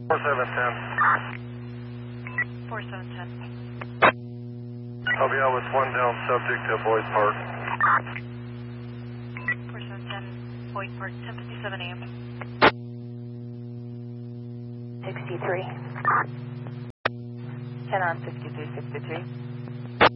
4710. 4710. I'll be out with one down subject at Boyd Park. 4710, Boyd Park, 10:57 a.m. 63. 10 on 5363.